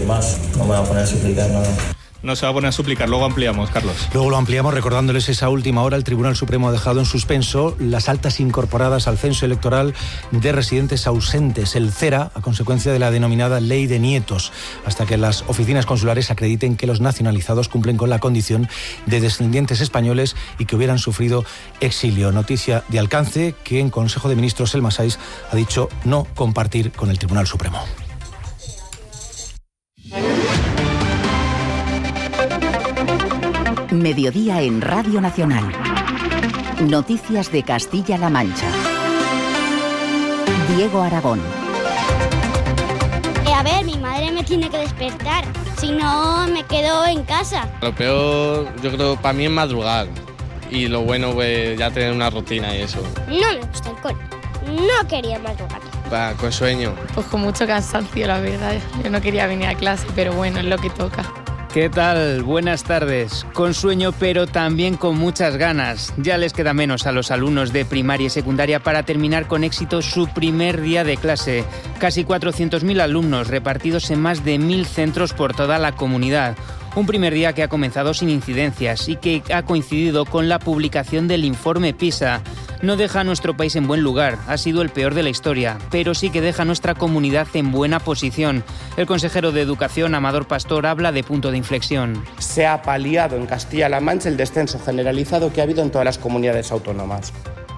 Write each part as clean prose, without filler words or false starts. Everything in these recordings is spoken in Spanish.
más, no me voy a poner a suplicar nada. No se va a poner a suplicar, luego ampliamos, Carlos. Luego lo ampliamos recordándoles esa última hora. El Tribunal Supremo ha dejado en suspenso las altas incorporadas al censo electoral de residentes ausentes, el CERA, a consecuencia de la denominada Ley de Nietos, hasta que las oficinas consulares acrediten que los nacionalizados cumplen con la condición de descendientes españoles y que hubieran sufrido exilio. Noticia de alcance que en Consejo de Ministros el Masais ha dicho no compartir con el Tribunal Supremo. Mediodía en Radio Nacional. Noticias de Castilla-La Mancha. Diego Aragón. A ver, mi madre me tiene que despertar, si no me quedo en casa. Lo peor, yo creo, para mí es madrugar. Y lo bueno, pues, ya tener una rutina y eso. No me gusta el cole, no quería madrugar. Con sueño. Pues con mucho cansancio, la verdad. Yo no quería venir a clase, pero bueno, es lo que toca. ¿Qué tal? Buenas tardes. Con sueño, pero también con muchas ganas. Ya les queda menos a los alumnos de primaria y secundaria para terminar con éxito su primer día de clase. Casi 400.000 alumnos repartidos en más de 1.000 centros por toda la comunidad. Un primer día que ha comenzado sin incidencias y que ha coincidido con la publicación del informe PISA. No deja a nuestro país en buen lugar, ha sido el peor de la historia, pero sí que deja a nuestra comunidad en buena posición. El consejero de Educación, Amador Pastor, habla de punto de inflexión. Se ha paliado en Castilla-La Mancha el descenso generalizado que ha habido en todas las comunidades autónomas.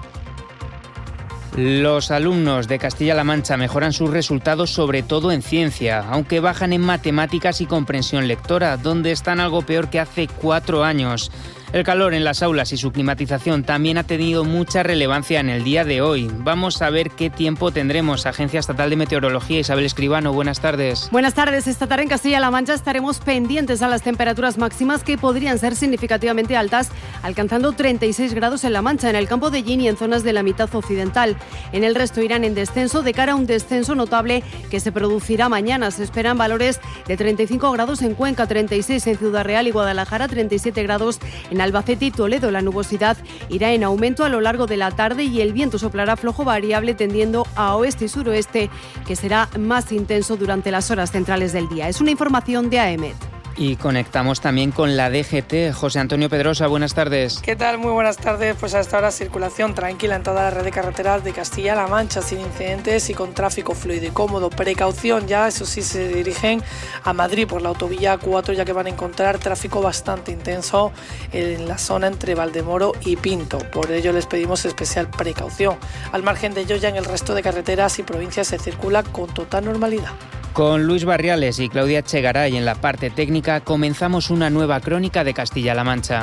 Los alumnos de Castilla-La Mancha mejoran sus resultados sobre todo en ciencia, aunque bajan en matemáticas y comprensión lectora, donde están algo peor que hace 4 años. El calor en las aulas y su climatización también ha tenido mucha relevancia en el día de hoy. Vamos a ver qué tiempo tendremos. Agencia Estatal de Meteorología, Isabel Escribano, buenas tardes. Buenas tardes. Esta tarde en Castilla-La Mancha estaremos pendientes a las temperaturas máximas que podrían ser significativamente altas, alcanzando 36 grados en La Mancha, en el campo de Gini y en zonas de la mitad occidental. En el resto irán en descenso, de cara a un descenso notable que se producirá mañana. Se esperan valores de 35 grados en Cuenca, 36 en Ciudad Real y Guadalajara, 37 grados en Albacete y Toledo. La nubosidad irá en aumento a lo largo de la tarde y el viento soplará flojo variable tendiendo a oeste y suroeste, que será más intenso durante las horas centrales del día. Es una información de AEMET. Y conectamos también con la DGT. José Antonio Pedrosa, buenas tardes. ¿Qué tal? Muy buenas tardes. Pues hasta ahora circulación tranquila en toda la red de carreteras de Castilla-La Mancha, sin incidentes y con tráfico fluido y cómodo. Precaución ya, eso sí, se dirigen a Madrid por la autovía 4, ya que van a encontrar tráfico bastante intenso en la zona entre Valdemoro y Pinto. Por ello les pedimos especial precaución. Al margen de ello, ya en el resto de carreteras y provincias se circula con total normalidad. Con Luis Barriales y Claudia Chegaray en la parte técnica comenzamos una nueva crónica de Castilla-La Mancha.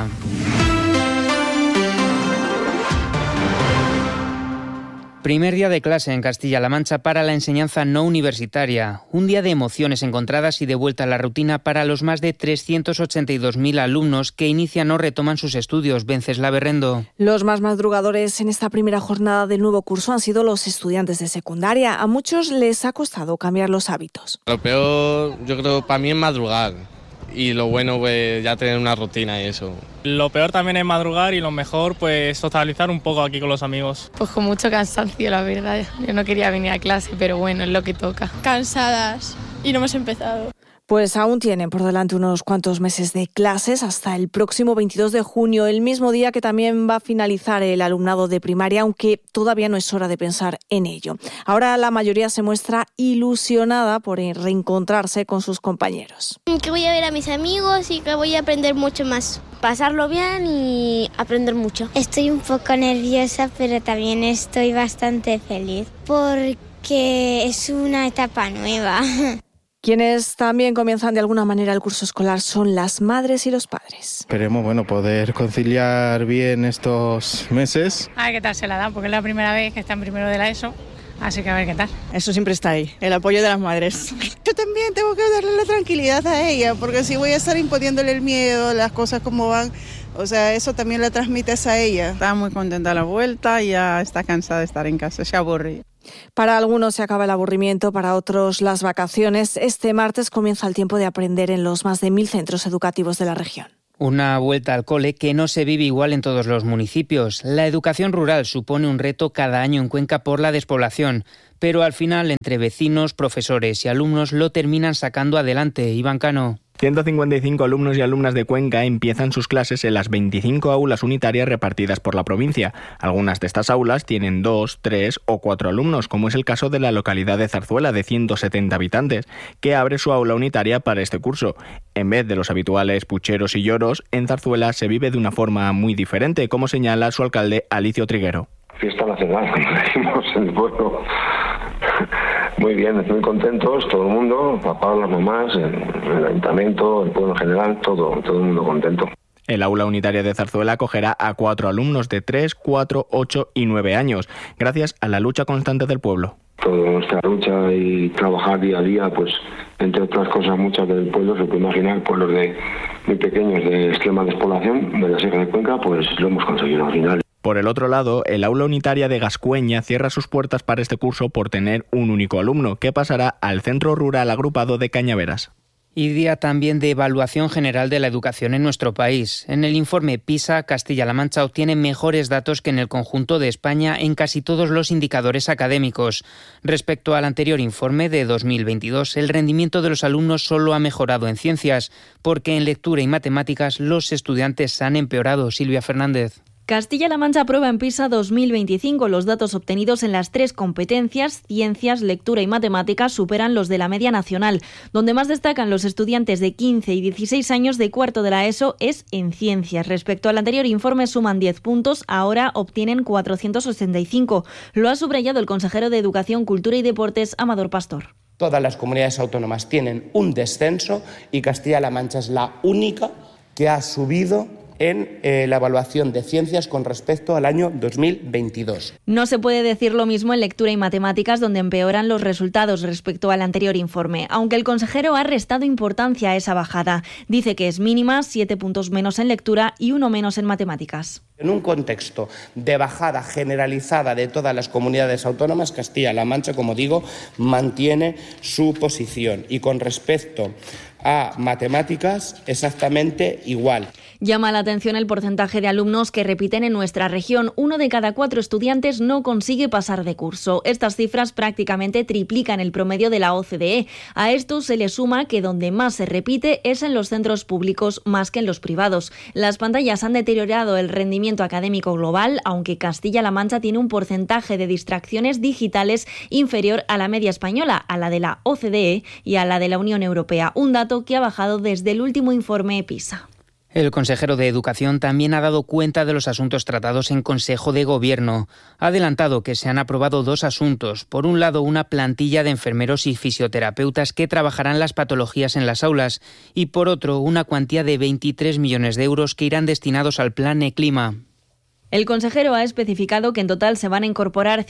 Primer día de clase en Castilla-La Mancha para la enseñanza no universitaria. Un día de emociones encontradas y de vuelta a la rutina para los más de 382.000 alumnos que inician o retoman sus estudios. Venceslao Berrendo. Los más madrugadores en esta primera jornada del nuevo curso han sido los estudiantes de secundaria. A muchos les ha costado cambiar los hábitos. Lo peor, yo creo, para mí es madrugar. Y lo bueno, pues, ya tener una rutina y eso. Lo peor también es madrugar y lo mejor, pues, socializar un poco aquí con los amigos. Pues con mucho cansancio, la verdad. Yo no quería venir a clase, pero bueno, es lo que toca. Cansadas y no hemos empezado. Pues aún tienen por delante unos cuantos meses de clases hasta el próximo 22 de junio, el mismo día que también va a finalizar el alumnado de primaria, aunque todavía no es hora de pensar en ello. Ahora la mayoría se muestra ilusionada por reencontrarse con sus compañeros. Que voy a ver a mis amigos y que voy a aprender mucho más. Pasarlo bien y aprender mucho. Estoy un poco nerviosa, pero también estoy bastante feliz porque es una etapa nueva. Quienes también comienzan de alguna manera el curso escolar son las madres y los padres. Esperemos poder conciliar bien estos meses. A ver qué tal se la da, porque es la primera vez que está en primero de la ESO, así que a ver qué tal. Eso siempre está ahí, el apoyo de las madres. Yo también tengo que darle la tranquilidad a ella, porque si voy a estar imponiéndole el miedo, las cosas como van, o sea, eso también le transmites a ella. Está muy contenta a la vuelta y ya está cansada de estar en casa, se aburre. Para algunos se acaba el aburrimiento, para otros las vacaciones. Este martes comienza el tiempo de aprender en los más de 1.000 centros educativos de la región. Una vuelta al cole que no se vive igual en todos los municipios. La educación rural supone un reto cada año en Cuenca por la despoblación, pero al final entre vecinos, profesores y alumnos lo terminan sacando adelante. Iván Cano. 155 alumnos y alumnas de Cuenca empiezan sus clases en las 25 aulas unitarias repartidas por la provincia. Algunas de estas aulas tienen 2, 3 o 4 alumnos, como es el caso de la localidad de Zarzuela, de 170 habitantes, que abre su aula unitaria para este curso. En vez de los habituales pucheros y lloros, en Zarzuela se vive de una forma muy diferente, como señala su alcalde Alicio Triguero. Fiesta nacional, como decimos en el pueblo. Muy bien, muy contentos, todo el mundo, papás, las mamás, el ayuntamiento, el pueblo en general, todo el mundo contento. El aula unitaria de Zarzuela acogerá a 4 alumnos de 3, 4, 8 y 9 años, gracias a la lucha constante del pueblo. Toda nuestra lucha y trabajar día a día, pues entre otras cosas muchas del pueblo, se puede imaginar, pueblos muy pequeños de extrema despoblación de la Sierra de Cuenca, pues lo hemos conseguido al final. Por el otro lado, el aula unitaria de Gascueña cierra sus puertas para este curso por tener un único alumno, que pasará al Centro Rural Agrupado de Cañaveras. Y día también de evaluación general de la educación en nuestro país. En el informe PISA, Castilla-La Mancha obtiene mejores datos que en el conjunto de España en casi todos los indicadores académicos. Respecto al anterior informe de 2022, el rendimiento de los alumnos solo ha mejorado en ciencias, porque en lectura y matemáticas los estudiantes han empeorado. Silvia Fernández. Castilla-La Mancha aprueba en PISA 2025. Los datos obtenidos en las 3 competencias, ciencias, lectura y matemáticas, superan los de la media nacional. Donde más destacan los estudiantes de 15 y 16 años de cuarto de la ESO es en ciencias. Respecto al anterior informe suman 10 puntos, ahora obtienen 485. Lo ha subrayado el consejero de Educación, Cultura y Deportes, Amador Pastor. Todas las comunidades autónomas tienen un descenso y Castilla-La Mancha es la única que ha subido en la evaluación de ciencias con respecto al año 2022. No se puede decir lo mismo en lectura y matemáticas, donde empeoran los resultados respecto al anterior informe, aunque el consejero ha restado importancia a esa bajada. Dice que es mínima, 7 puntos menos en lectura y 1 menos en matemáticas. En un contexto de bajada generalizada de todas las comunidades autónomas, Castilla-La Mancha, como digo, mantiene su posición y con respecto a matemáticas exactamente igual. Llama la atención el porcentaje de alumnos que repiten en nuestra región. 1 de cada 4 estudiantes no consigue pasar de curso. Estas cifras prácticamente triplican el promedio de la OCDE. A esto se le suma que donde más se repite es en los centros públicos más que en los privados. Las pantallas han deteriorado el rendimiento académico global, aunque Castilla-La Mancha tiene un porcentaje de distracciones digitales inferior a la media española, a la de la OCDE y a la de la Unión Europea. Un dato que ha bajado desde el último informe PISA. El consejero de Educación también ha dado cuenta de los asuntos tratados en Consejo de Gobierno. Ha adelantado que se han aprobado 2 asuntos. Por un lado, una plantilla de enfermeros y fisioterapeutas que trabajarán las patologías en las aulas y por otro, una cuantía de 23 millones de euros que irán destinados al Plan E-Clima. El consejero ha especificado que en total se van a incorporar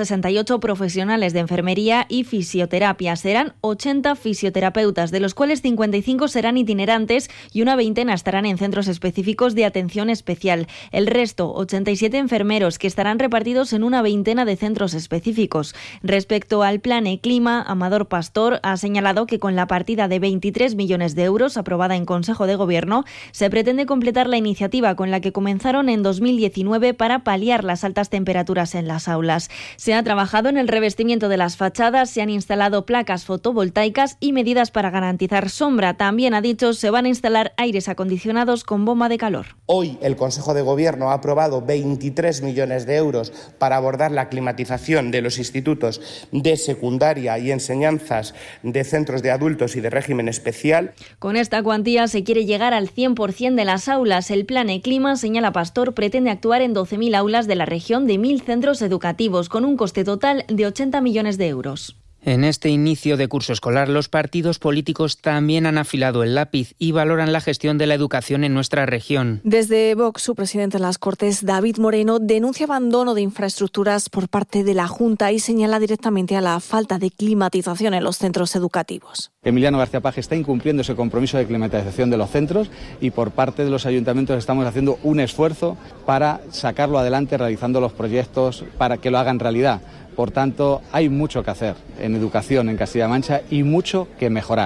168 profesionales de enfermería y fisioterapia. Serán 80 fisioterapeutas, de los cuales 55 serán itinerantes y una veintena estarán en centros específicos de atención especial. El resto, 87 enfermeros, que estarán repartidos en una veintena de centros específicos. Respecto al Plan E-Clima, Amador Pastor ha señalado que con la partida de 23 millones de euros aprobada en Consejo de Gobierno, se pretende completar la iniciativa con la que comenzaron en 2019 para paliar las altas temperaturas en las aulas. Se ha trabajado en el revestimiento de las fachadas, se han instalado placas fotovoltaicas y medidas para garantizar sombra. También, ha dicho, se van a instalar aires acondicionados con bomba de calor. Hoy el Consejo de Gobierno ha aprobado 23 millones de euros para abordar la climatización de los institutos de secundaria y enseñanzas de centros de adultos y de régimen especial. Con esta cuantía se quiere llegar al 100% de las aulas. El Plan E-Clima, señala Pastor, pretende actuar en 12.000 aulas de la región de 1.000 centros educativos, con un coste total de 80 millones de euros. En este inicio de curso escolar, los partidos políticos también han afilado el lápiz y valoran la gestión de la educación en nuestra región. Desde Vox, su presidente en las Cortes, David Moreno, denuncia abandono de infraestructuras por parte de la Junta y señala directamente a la falta de climatización en los centros educativos. Emiliano García Paje está incumpliendo ese compromiso de climatización de los centros y por parte de los ayuntamientos estamos haciendo un esfuerzo para sacarlo adelante, realizando los proyectos para que lo hagan realidad. Por tanto, hay mucho que hacer en educación en Castilla-La Mancha y mucho que mejorar.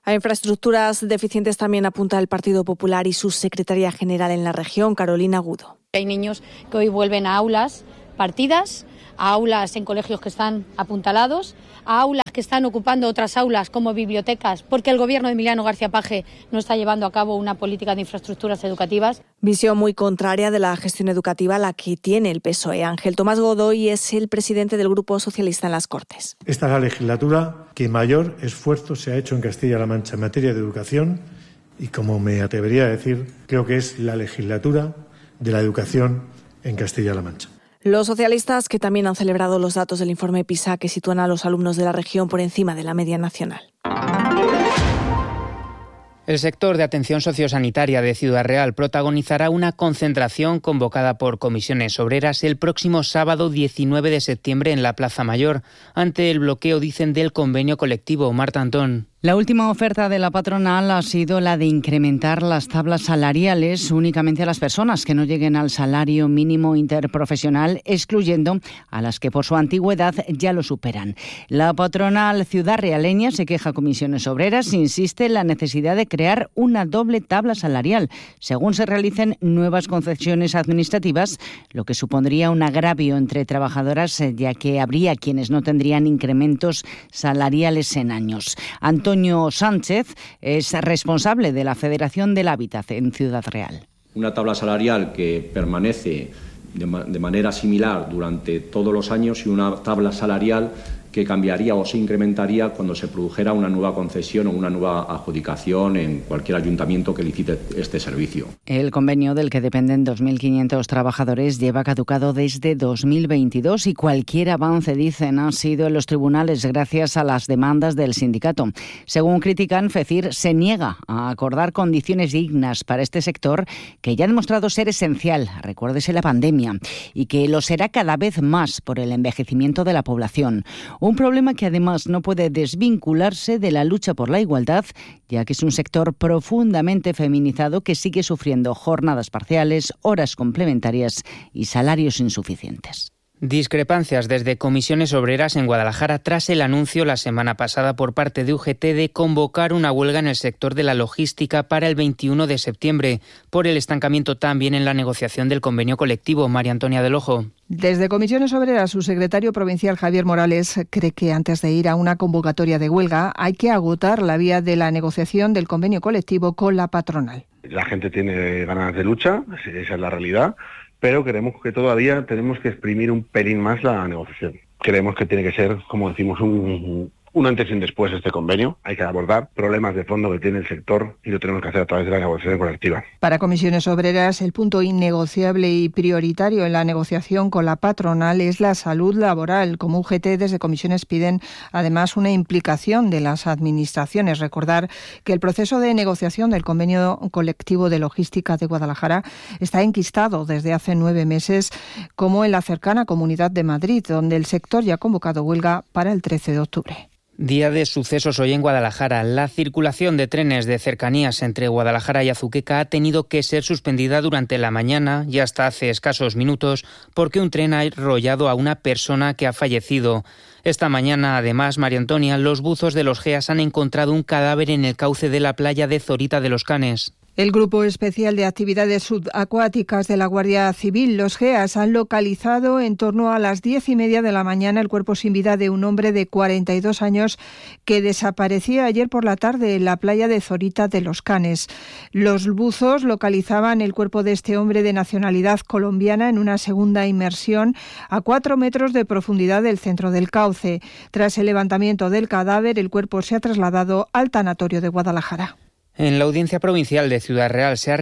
A infraestructuras deficientes también apunta el Partido Popular y su secretaria general en la región, Carolina Agudo. Hay niños que hoy vuelven a aulas partidas, a aulas en colegios que están apuntalados, a aulas que están ocupando otras aulas como bibliotecas, porque el gobierno de Emiliano García Paje no está llevando a cabo una política de infraestructuras educativas. Visión muy contraria de la gestión educativa a la que tiene el PSOE. Ángel Tomás Godoy es el presidente del Grupo Socialista en las Cortes. Esta es la legislatura que mayor esfuerzo se ha hecho en Castilla-La Mancha en materia de educación y, como me atrevería a decir, creo que es la legislatura de la educación en Castilla-La Mancha. Los socialistas, que también han celebrado los datos del informe PISA que sitúan a los alumnos de la región por encima de la media nacional. El sector de atención sociosanitaria de Ciudad Real protagonizará una concentración convocada por comisiones obreras el próximo sábado 19 de septiembre en la Plaza Mayor, ante el bloqueo, dicen, del convenio colectivo. Marta Antón. La última oferta de la patronal ha sido la de incrementar las tablas salariales únicamente a las personas que no lleguen al salario mínimo interprofesional, excluyendo a las que por su antigüedad ya lo superan. La patronal ciudad realeña se queja a comisiones obreras e insiste en la necesidad de crear una doble tabla salarial, según se realicen nuevas concesiones administrativas, lo que supondría un agravio entre trabajadoras, ya que habría quienes no tendrían incrementos salariales en años. Antonio Sánchez es responsable de la Federación del Hábitat en Ciudad Real. Una tabla salarial que permanece de manera similar durante todos los años y una tabla salarial que cambiaría o se incrementaría cuando se produjera una nueva concesión o una nueva adjudicación en cualquier ayuntamiento que licite este servicio. El convenio del que dependen 2.500 trabajadores lleva caducado desde 2022 y cualquier avance, dicen, ha sido en los tribunales gracias a las demandas del sindicato. Según critican, FECIR se niega a acordar condiciones dignas para este sector que ya ha demostrado ser esencial, recuérdese la pandemia, y que lo será cada vez más por el envejecimiento de la población. Un problema que además no puede desvincularse de la lucha por la igualdad, ya que es un sector profundamente feminizado que sigue sufriendo jornadas parciales, horas complementarias y salarios insuficientes. Discrepancias desde comisiones obreras en Guadalajara tras el anuncio la semana pasada por parte de UGT de convocar una huelga en el sector de la logística para el 21 de septiembre, por el estancamiento también en la negociación del convenio colectivo. María Antonia del Ojo. Desde Comisiones Obreras, su secretario provincial Javier Morales cree que antes de ir a una convocatoria de huelga hay que agotar la vía de la negociación del convenio colectivo con la patronal. La gente tiene ganas de lucha, esa es la realidad, pero creemos que todavía tenemos que exprimir un pelín más la negociación. Creemos que tiene que ser, como decimos, un antes y un después de este convenio. Hay que abordar problemas de fondo que tiene el sector y lo tenemos que hacer a través de la negociación colectiva. Para Comisiones Obreras, el punto innegociable y prioritario en la negociación con la patronal es la salud laboral. Como UGT, desde Comisiones piden además una implicación de las administraciones. Recordar que el proceso de negociación del convenio colectivo de logística de Guadalajara está enquistado desde hace 9 meses, como en la cercana Comunidad de Madrid, donde el sector ya ha convocado huelga para el 13 de octubre. Día de sucesos hoy en Guadalajara. La circulación de trenes de cercanías entre Guadalajara y Azuqueca ha tenido que ser suspendida durante la mañana y hasta hace escasos minutos porque un tren ha arrollado a una persona que ha fallecido. Esta mañana, además, María Antonia, los buzos de los GEAS han encontrado un cadáver en el cauce de la playa de Zorita de los Canes. El Grupo Especial de Actividades Subacuáticas de la Guardia Civil, los GEAS, han localizado en torno a las 10:30 de la mañana el cuerpo sin vida de un hombre de 42 años que desaparecía ayer por la tarde en la playa de Zorita de los Canes. Los buzos localizaban el cuerpo de este hombre de nacionalidad colombiana en una segunda inmersión a 4 metros de profundidad del centro del cauce. Tras el levantamiento del cadáver, el cuerpo se ha trasladado al tanatorio de Guadalajara. En la Audiencia Provincial de Ciudad Real se ha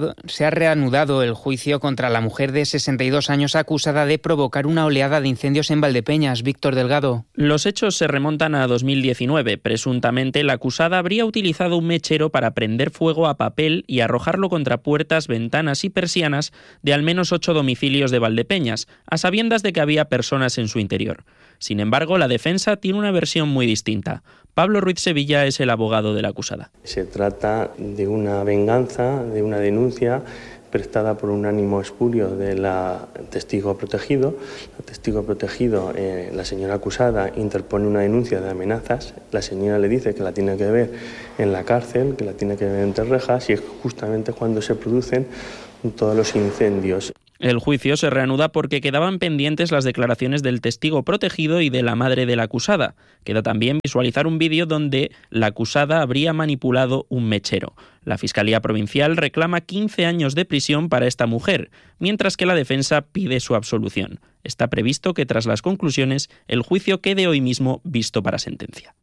reanudado el juicio contra la mujer de 62 años acusada de provocar una oleada de incendios en Valdepeñas. Víctor Delgado. Los hechos se remontan a 2019. Presuntamente, la acusada habría utilizado un mechero para prender fuego a papel y arrojarlo contra puertas, ventanas y persianas de al menos 8 domicilios de Valdepeñas, a sabiendas de que había personas en su interior. Sin embargo, la defensa tiene una versión muy distinta. Pablo Ruiz Sevilla es el abogado de la acusada. Se trata de una venganza, de una denuncia prestada por unánimo expurio de la testigo protegido. El testigo protegido, la señora acusada, interpone una denuncia de amenazas. La señora le dice que la tiene que ver en la cárcel, que la tiene que ver entre rejas, y es justamente cuando se producen todos los incendios. El juicio se reanuda porque quedaban pendientes las declaraciones del testigo protegido y de la madre de la acusada. Queda también visualizar un vídeo donde la acusada habría manipulado un mechero. La Fiscalía Provincial reclama 15 años de prisión para esta mujer, mientras que la defensa pide su absolución. Está previsto que tras las conclusiones el juicio quede hoy mismo visto para sentencia.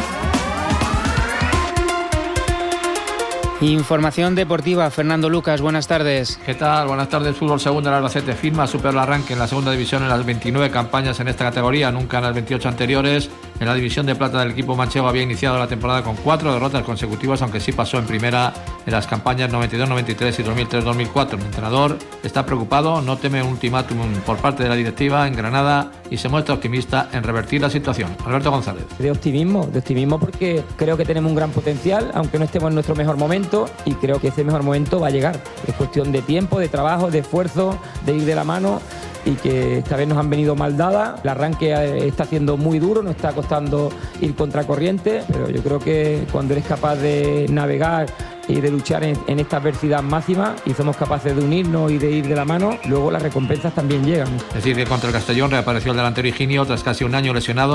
Información deportiva, Fernando Lucas, buenas tardes. ¿Qué tal? Buenas tardes. Fútbol segunda, el Albacete firma su peor arranque en la segunda división en las 29 campañas en esta categoría, nunca en las 28 anteriores. En la división de plata del equipo manchego había iniciado la temporada con 4 derrotas consecutivas, aunque sí pasó en primera en las campañas 92-93 y 2003-2004. El entrenador está preocupado, no teme un ultimátum por parte de la directiva en Granada y se muestra optimista en revertir la situación. Alberto González. De optimismo porque creo que tenemos un gran potencial, aunque no estemos en nuestro mejor momento, y creo que ese mejor momento va a llegar. Es cuestión de tiempo, de trabajo, de esfuerzo, de ir de la mano, y que esta vez nos han venido mal dadas. El arranque está siendo muy duro, nos está costando ir contracorriente, pero yo creo que cuando eres capaz de navegar y de luchar en esta adversidad máxima y somos capaces de unirnos y de ir de la mano, luego las recompensas también llegan. Es decir, que contra el Castellón reapareció el delantero Higinio tras casi un año lesionado,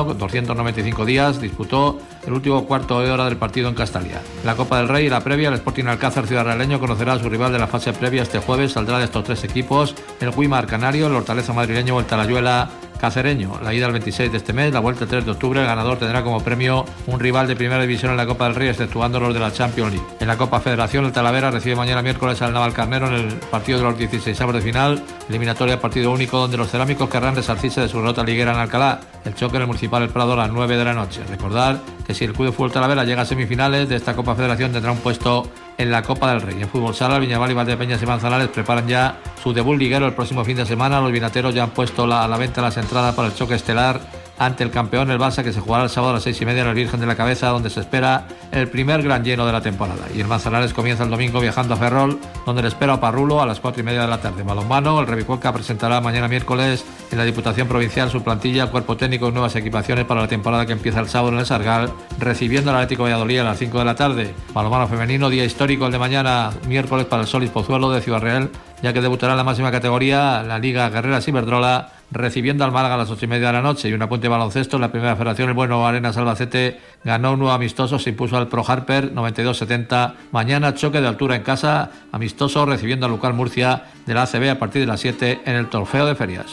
295 días, disputó el último cuarto de hora del partido en Castalia. La Copa del Rey y la previa, el Sporting Alcázar Ciudad Realeño conocerá a su rival de la fase previa este jueves. Saldrá de estos 3 equipos el Guimar Canario, el Hortaleza madrileño o el Talayuela cacereño. La ida el 26 de este mes, la vuelta el 3 de octubre. El ganador tendrá como premio un rival de primera división en la Copa del Rey, exceptuando los de la Champions League. En la Copa Federación, el Talavera recibe mañana miércoles al Navalcarnero en el partido de los 16avos de final, eliminatoria partido único, donde los cerámicos querrán resarcirse de su derrota liguera en Alcalá. El choque en el Municipal El Prado a las 9 de la noche. Recordar que si el Club de Fútbol Talavera llega a semifinales de esta Copa Federación, tendrá un puesto en la Copa del Rey. En fútbol sala, Viñaval y Valdepeñas y Manzanares preparan ya su debut liguero el próximo fin de semana. Los vinateros ya han puesto a la venta las entradas para el choque estelar ante el campeón, el Barça, que se jugará el sábado a las 6:30 en el Virgen de la Cabeza, donde se espera el primer gran lleno de la temporada. Y el Manzanares comienza el domingo viajando a Ferrol, donde le espera a Parrulo a las 4:30 de la tarde. Balonmano, el Revicuenca presentará mañana miércoles en la Diputación Provincial su plantilla, cuerpo técnico y nuevas equipaciones para la temporada que empieza el sábado en el Sargal, recibiendo al Atlético Valladolid a las 5 de la tarde. Balonmano femenino, día histórico el de mañana, miércoles, para el Solís Pozuelo de Ciudad Real, ya que debutará en la máxima categoría, la Liga Guerreras Iberdrola, recibiendo al Málaga a las 8:30 de la noche. Y un apunte de baloncesto, en la primera federación, el bueno Arenas Albacete ganó un nuevo amistoso, se impuso al Pro Harper 92-70. Mañana choque de altura en casa, amistoso recibiendo al Lucal Murcia de la ACB a partir de las 7 en el Trofeo de Ferias.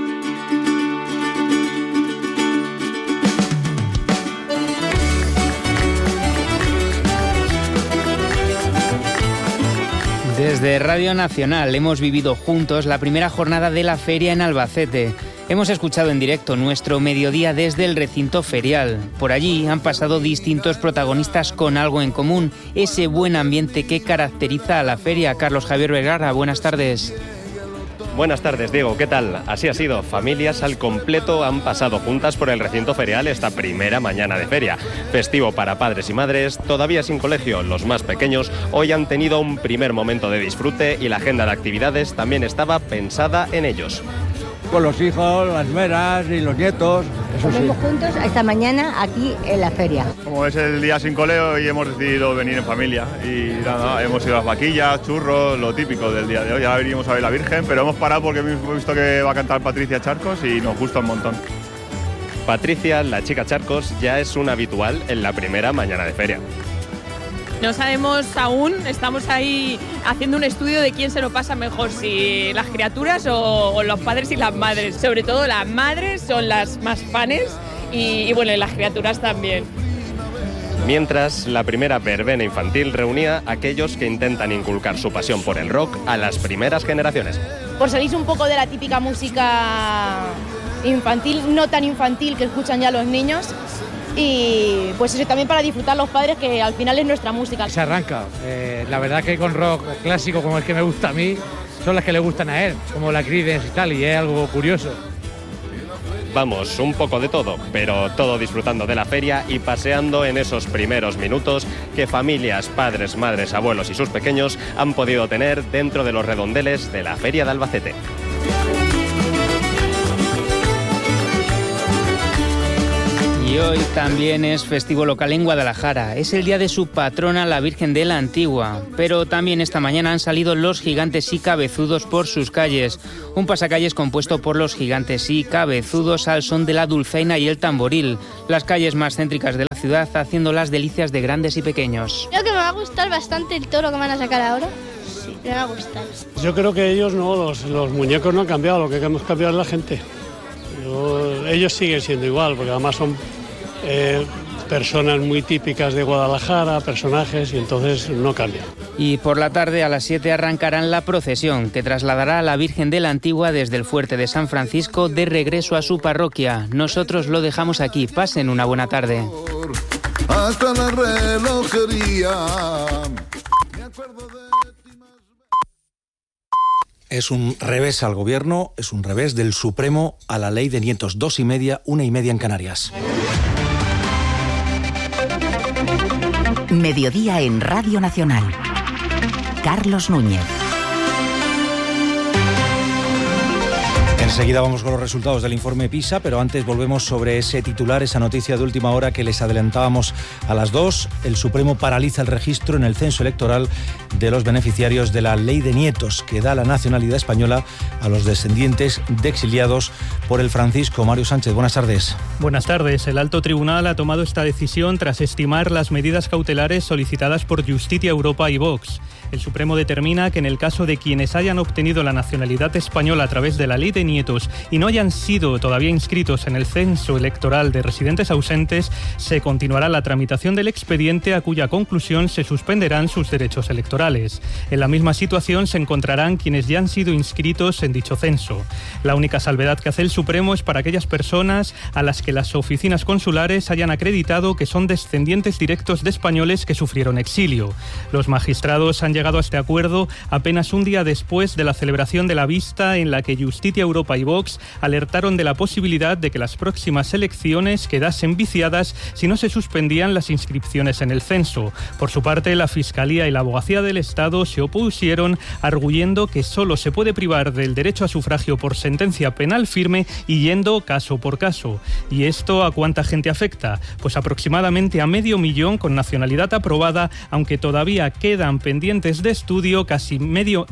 Desde Radio Nacional hemos vivido juntos la primera jornada de la feria en Albacete. Hemos escuchado en directo nuestro mediodía desde el recinto ferial. Por allí han pasado distintos protagonistas con algo en común, ese buen ambiente que caracteriza a la feria. Carlos Javier Vergara, buenas tardes. Buenas tardes, Diego, ¿qué tal? Así ha sido, familias al completo han pasado juntas por el recinto ferial esta primera mañana de feria. Festivo para padres y madres, todavía sin colegio, los más pequeños hoy han tenido un primer momento de disfrute y la agenda de actividades también estaba pensada en ellos. Con los hijos, las meras y los nietos. Eso sí. Venimos juntos esta mañana aquí en la feria. Como es el día sin coleo y hemos decidido venir en familia y nada, hemos ido a las vaquillas, churros, lo típico del día de hoy. Ahora venimos a ver la Virgen, pero hemos parado porque hemos visto que va a cantar Patricia Charcos y nos gusta un montón. Patricia, la chica Charcos, ya es una habitual en la primera mañana de feria. No sabemos aún, estamos ahí haciendo un estudio de quién se lo pasa mejor, si las criaturas o los padres y las madres. Sobre todo las madres son las más fanes y bueno, y las criaturas también. Mientras, la primera verbena infantil reunía a aquellos que intentan inculcar su pasión por el rock a las primeras generaciones. Por salirse un poco de la típica música infantil, no tan infantil que escuchan ya los niños. Y pues eso también para disfrutar los padres, que al final es nuestra música. Se arranca. La verdad que con rock clásico como el que me gusta a mí, son las que le gustan a él, como la Creedence y tal, y es algo curioso. Vamos, un poco de todo, pero todo disfrutando de la feria y paseando en esos primeros minutos que familias, padres, madres, abuelos y sus pequeños han podido tener dentro de los redondeles de la Feria de Albacete. Y hoy también es festivo local en Guadalajara. Es el día de su patrona, la Virgen de la Antigua. Pero también esta mañana han salido los gigantes y cabezudos por sus calles. Un pasacalles compuesto por los gigantes y cabezudos al son de la dulzaina y el tamboril. Las calles más céntricas de la ciudad haciendo las delicias de grandes y pequeños. Creo que me va a gustar bastante el toro que van a sacar ahora. Sí, me va a gustar. Yo creo que ellos no, los muñecos no han cambiado, lo que hemos cambiado es la gente. Ellos siguen siendo igual, porque además son personas muy típicas de Guadalajara, personajes, y entonces no cambian. Y por la tarde a las 7 arrancarán la procesión que trasladará a la Virgen de la Antigua desde el fuerte de San Francisco de regreso a su parroquia. Nosotros lo dejamos aquí. Pasen una buena tarde. Hasta la relojería. Es un revés al Gobierno, es un revés del Supremo a la ley de nietos. 2:30, 1:30 en Canarias. Mediodía en Radio Nacional. Carlos Núñez. Enseguida vamos con los resultados del informe PISA, pero antes volvemos sobre ese titular, esa noticia de última hora que les adelantábamos a las 2. El Supremo paraliza el registro en el censo electoral de los beneficiarios de la Ley de Nietos, que da la nacionalidad española a los descendientes de exiliados por el Francisco. Mario Sánchez, buenas tardes. Buenas tardes. El Alto Tribunal ha tomado esta decisión tras estimar las medidas cautelares solicitadas por Justitia Europa y Vox. El Supremo determina que en el caso de quienes hayan obtenido la nacionalidad española a través de la Ley de Nietos y no hayan sido todavía inscritos en el censo electoral de residentes ausentes, se continuará la tramitación del expediente, a cuya conclusión se suspenderán sus derechos electorales. En la misma situación se encontrarán quienes ya han sido inscritos en dicho censo. La única salvedad que hace el Supremo es para aquellas personas a las que las oficinas consulares hayan acreditado que son descendientes directos de españoles que sufrieron exilio. Los magistrados han llegado a este acuerdo apenas un día después de la celebración de la vista en la que Justitia Europa y Vox alertaron de la posibilidad de que las próximas elecciones quedasen viciadas si no se suspendían las inscripciones en el censo. Por su parte, la Fiscalía y la Abogacía del Estado se opusieron, arguyendo que solo se puede privar del derecho a sufragio por sentencia penal firme y yendo caso por caso. ¿Y esto a cuánta gente afecta? Pues aproximadamente a 500.000 con nacionalidad aprobada, aunque todavía quedan pendientes de estudio casi 500.000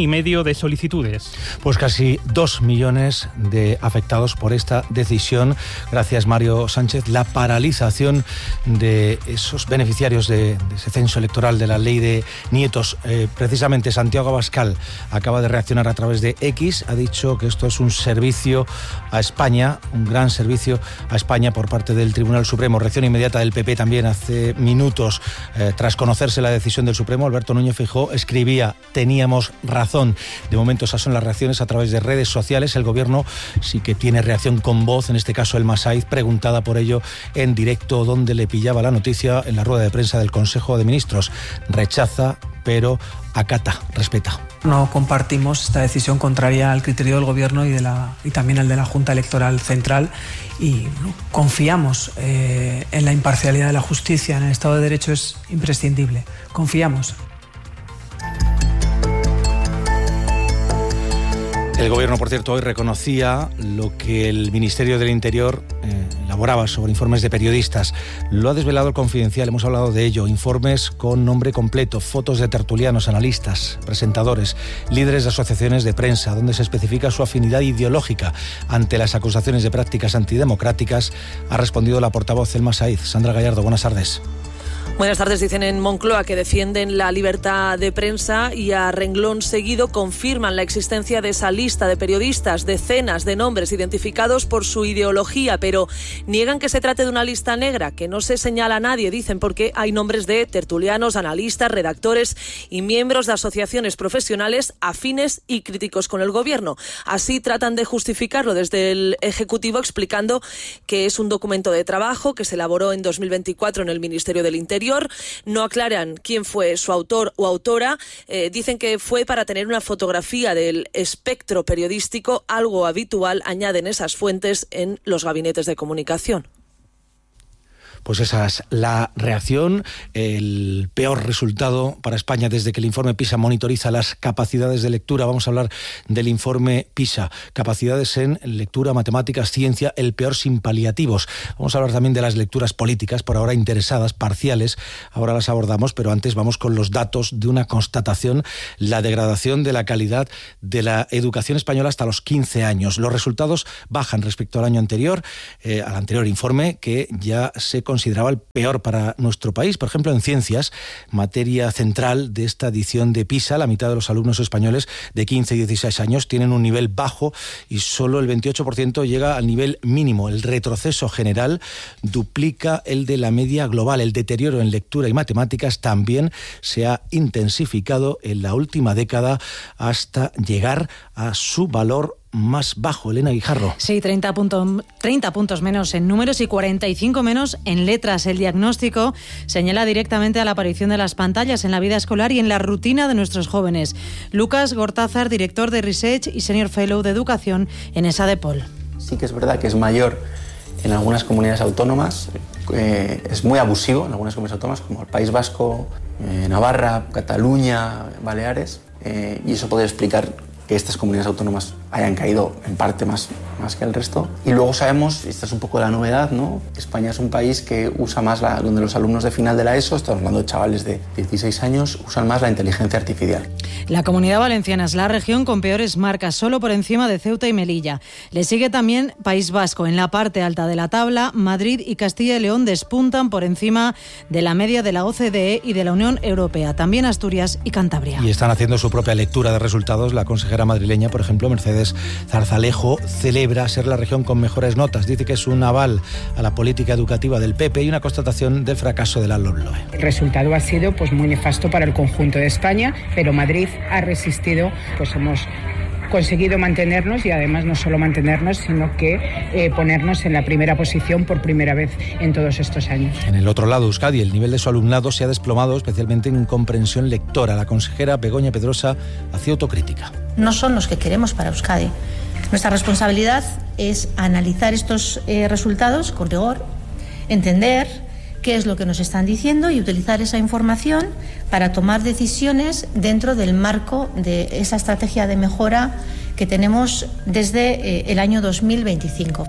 de solicitudes. Pues casi 2 millones de afectados por esta decisión. Gracias, Mario Sánchez. La paralización de esos beneficiarios de ese censo electoral de la Ley de Nietos. Precisamente Santiago Abascal acaba de reaccionar a través de X. Ha dicho que esto es un servicio a España, un gran servicio a España por parte del Tribunal Supremo. Reacción inmediata del PP también hace minutos. Tras conocerse la decisión del Supremo, Alberto Núñez Feijóo escribía: teníamos razón. De momento esas son las reacciones a través de redes sociales. El Gobierno sí que tiene reacción con voz, en este caso el Masaiz, preguntada por ello en directo dónde le pillaba la noticia en la rueda de prensa del Consejo de Ministros. Rechaza, pero acata, respeta. No compartimos esta decisión contraria al criterio del Gobierno y también al de la Junta Electoral Central, y confiamos en la imparcialidad de la justicia. En el Estado de Derecho es imprescindible. Confiamos. El Gobierno, por cierto, hoy reconocía lo que el Ministerio del Interior elaboraba sobre informes de periodistas. Lo ha desvelado el Confidencial, hemos hablado de ello. Informes con nombre completo, fotos de tertulianos, analistas, presentadores, líderes de asociaciones de prensa, donde se especifica su afinidad ideológica ante las acusaciones de prácticas antidemocráticas. Ha respondido la portavoz El Masaiz. Sandra Gallardo, buenas tardes. Buenas tardes. Dicen en Moncloa que defienden la libertad de prensa y a renglón seguido confirman la existencia de esa lista de periodistas, decenas de nombres identificados por su ideología, pero niegan que se trate de una lista negra, que no se señala a nadie, dicen, porque hay nombres de tertulianos, analistas, redactores y miembros de asociaciones profesionales afines y críticos con el Gobierno. Así tratan de justificarlo desde el Ejecutivo, explicando que es un documento de trabajo que se elaboró en 2024 en el Ministerio del Interior, Interior. No aclaran quién fue su autor o autora. Dicen que fue para tener una fotografía del espectro periodístico, algo habitual, añaden esas fuentes, en los gabinetes de comunicación. Pues esa es la reacción, el peor resultado para España desde que el informe PISA monitoriza las capacidades de lectura. Vamos a hablar del informe PISA, capacidades en lectura, matemáticas, ciencia, el peor sin paliativos. Vamos a hablar también de las lecturas políticas, por ahora interesadas, parciales, ahora las abordamos, pero antes vamos con los datos de una constatación, la degradación de la calidad de la educación española hasta los 15 años. Los resultados bajan respecto al año anterior, al anterior informe, que ya se consideraba el peor para nuestro país. Por ejemplo, en ciencias, materia central de esta edición de PISA, la mitad de los alumnos españoles de 15 y 16 años tienen un nivel bajo y solo el 28% llega al nivel mínimo. El retroceso general duplica el de la media global. El deterioro en lectura y matemáticas también se ha intensificado en la última década hasta llegar a su valor más bajo. Elena Guijarro. Sí, 30 puntos menos en números y 45 menos en letras. El diagnóstico señala directamente a la aparición de las pantallas en la vida escolar y en la rutina de nuestros jóvenes. Lucas Gortázar, director de Research y Senior Fellow de Educación en ESADEPOL. Sí que es verdad que es mayor en algunas comunidades autónomas, es muy abusivo en algunas comunidades autónomas como el País Vasco, Navarra, Cataluña, Baleares, y eso podría explicar que estas comunidades autónomas hayan caído en parte más que el resto. Y luego sabemos, y esta es un poco la novedad, ¿no? España es un país que usa más, donde los alumnos de final de la ESO, estamos hablando de chavales de 16 años, usan más la inteligencia artificial. La Comunidad Valenciana es la región con peores marcas, solo por encima de Ceuta y Melilla. Le sigue también País Vasco. En la parte alta de la tabla, Madrid y Castilla y León despuntan por encima de la media de la OCDE y de la Unión Europea. También Asturias y Cantabria. Y están haciendo su propia lectura de resultados. La consejera madrileña, por ejemplo, Mercedes Zarzalejo, celebra ser la región con mejores notas. Dice que es un aval a la política educativa del PP y una constatación del fracaso de la LOMLOE. El resultado ha sido muy nefasto para el conjunto de España, pero Madrid ha resistido, hemos conseguido mantenernos y además no solo mantenernos, sino que ponernos en la primera posición por primera vez en todos estos años. En el otro lado, Euskadi, el nivel de su alumnado se ha desplomado, especialmente en comprensión lectora. La consejera Begoña Pedrosa hacía autocrítica. No son los que queremos para Euskadi. Nuestra responsabilidad es analizar estos resultados con rigor, entender qué es lo que nos están diciendo y utilizar esa información para tomar decisiones dentro del marco de esa estrategia de mejora que tenemos desde el año 2025.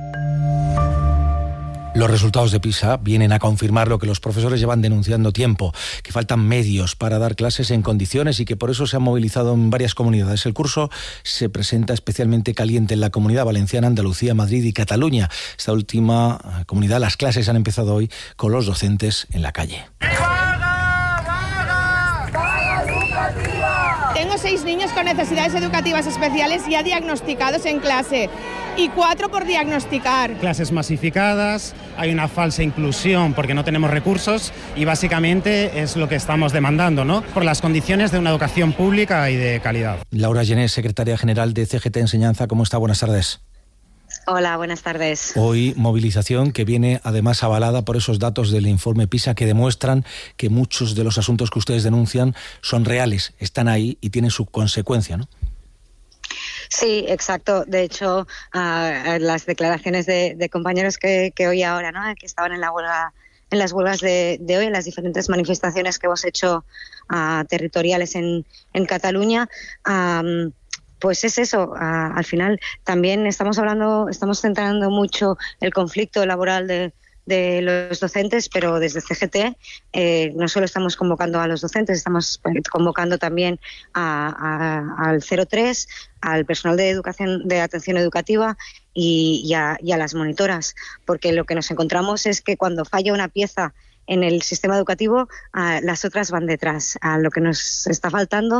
Los resultados de PISA vienen a confirmar lo que los profesores llevan denunciando tiempo, que faltan medios para dar clases en condiciones y que por eso se han movilizado en varias comunidades. El curso se presenta especialmente caliente en la Comunidad Valenciana, Andalucía, Madrid y Cataluña. Esta última comunidad, las clases han empezado hoy con los docentes en la calle. Tengo 6 niños con necesidades educativas especiales ya diagnosticados en clase y 4 por diagnosticar. Clases masificadas, hay una falsa inclusión porque no tenemos recursos y básicamente es lo que estamos demandando, ¿no? Por las condiciones de una educación pública y de calidad. Laura Genés, secretaria general de CGT Enseñanza, ¿cómo está? Buenas tardes. Hola, buenas tardes. Hoy movilización que viene además avalada por esos datos del informe PISA que demuestran que muchos de los asuntos que ustedes denuncian son reales, están ahí y tienen su consecuencia, ¿no? Sí, exacto. De hecho, las declaraciones de compañeros que oí ahora, ¿no?, que estaban en la huelga, en las huelgas de hoy, en las diferentes manifestaciones que hemos hecho territoriales en Cataluña. Pues es eso, al final también estamos centrando mucho el conflicto laboral de los docentes, pero desde CGT no solo estamos convocando a los docentes, estamos convocando también al 03, al personal de educación, de atención educativa y a las monitoras, porque lo que nos encontramos es que cuando falla una pieza en el sistema educativo, las otras van detrás. Lo que nos está faltando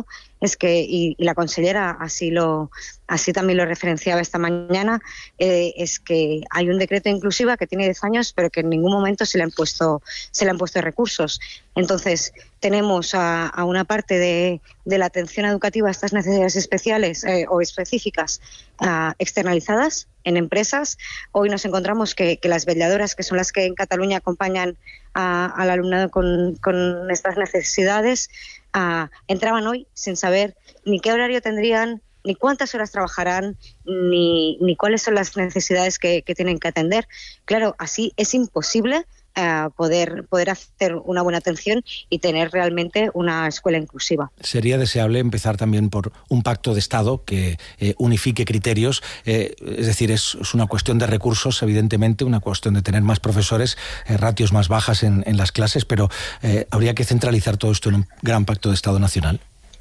es que, y la consellera así también lo referenciaba esta mañana, es que hay un decreto de inclusiva que tiene 10 años, pero que en ningún momento se le han puesto recursos. Entonces, tenemos a una parte de la atención educativa a estas necesidades especiales o específicas externalizadas en empresas. Hoy nos encontramos que las vetlladoras, que son las que en Cataluña acompañan al alumnado con estas necesidades, entraban hoy sin saber ni qué horario tendrían, ni cuántas horas trabajarán, ni cuáles son las necesidades que tienen que atender. Claro, así es imposible poder hacer una buena atención y tener realmente una escuela inclusiva. Sería deseable empezar también por un pacto de Estado que unifique criterios, es decir, es una cuestión de recursos, evidentemente, una cuestión de tener más profesores, ratios más bajas en las clases, pero habría que centralizar todo esto en un gran pacto de Estado nacional.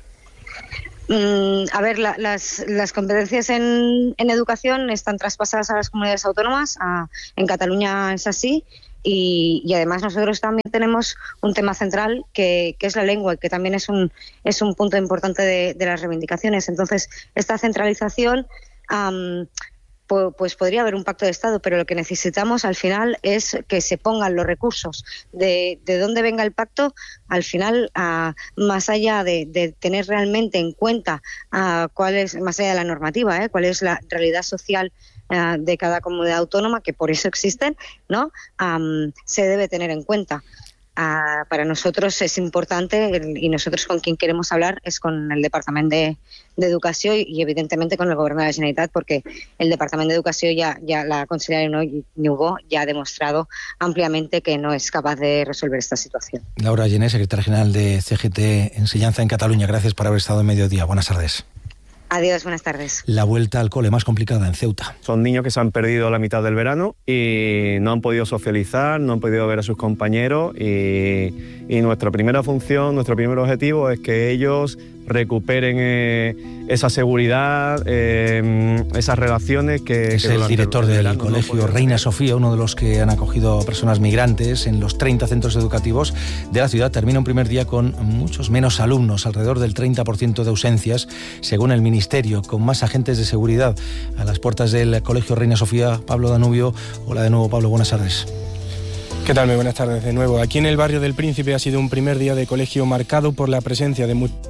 A ver, las competencias en educación están traspasadas a las comunidades autónomas. En Cataluña es así. Y además nosotros también tenemos un tema central que es la lengua, que también es un punto importante de las reivindicaciones. Entonces, esta centralización, pues podría haber un pacto de Estado, pero lo que necesitamos al final es que se pongan los recursos. De dónde venga el pacto, al final, más allá de tener realmente en cuenta cuál es, más allá de la normativa, cuál es la realidad social de cada comunidad autónoma, que por eso existen, ¿no? Se debe tener en cuenta. Para nosotros es importante, y nosotros con quien queremos hablar es con el Departamento de Educación y evidentemente con el Gobierno de la Generalitat, porque el Departamento de Educación ya la consellera Niubó ya ha demostrado ampliamente que no es capaz de resolver esta situación. Laura Gené, secretaria general de CGT Enseñanza en Cataluña, gracias por haber estado en Mediodía. Buenas tardes. Adiós, buenas tardes. La vuelta al cole más complicada en Ceuta. Son niños que se han perdido la mitad del verano y no han podido socializar, no han podido ver a sus compañeros y nuestra primera función, nuestro primer objetivo es que ellos recuperen esa seguridad, esas relaciones que... Es el director del colegio Reina Sofía, uno de los que han acogido a personas migrantes en los 30 centros educativos de la ciudad. Termina un primer día con muchos menos alumnos, alrededor del 30% de ausencias, según el Ministerio, con más agentes de seguridad a las puertas del colegio Reina Sofía. Pablo Danubio. Hola de nuevo, Pablo, buenas tardes. ¿Qué tal? Muy buenas tardes de nuevo. Aquí en el barrio del Príncipe ha sido un primer día de colegio marcado por la presencia de muchos